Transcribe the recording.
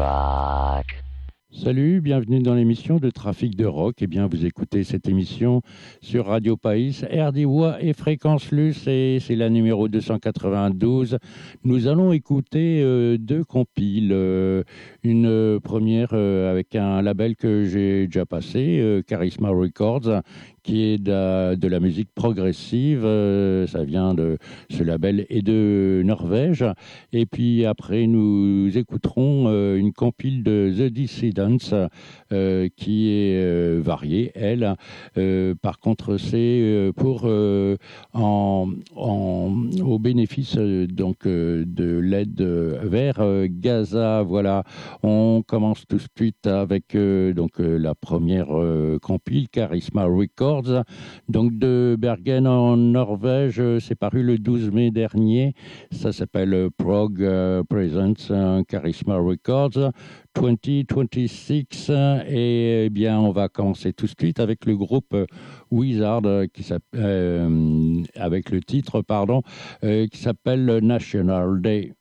rock. Salut, bienvenue dans l'émission de Trafic de Rock. Eh bien, vous écoutez cette émission sur Radio País, RDW et Fréquence Luce, et c'est la numéro 292. Nous allons écouter deux compiles. Une première avec un label que j'ai déjà passé, Charisma Records, qui est de la musique progressive. Ça vient de ce label et de Norvège. Et puis après, nous écouterons une compile de The Dissidents qui est variée, elle. Par contre, c'est pour au bénéfice de l'aide vers Gaza. Voilà, on commence tout de suite avec la première compile, Charisma Records. Donc de Bergen en Norvège, c'est paru le 12 mai dernier. Ça s'appelle Prog Presents Charisma Records 2026. Et eh bien, on va commencer tout de suite avec le groupe Wizard avec le titre qui s'appelle National Day.